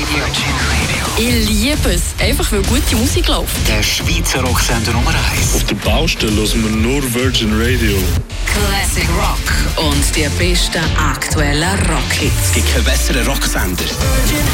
Ich liebe es, einfach weil gute Musik läuft. Der Schweizer Rocksender Nummer 1. Auf der Baustelle hören wir nur Virgin Radio. Classic Rock und die besten aktuellen Rockhits. Es gibt keinen besseren Rocksender.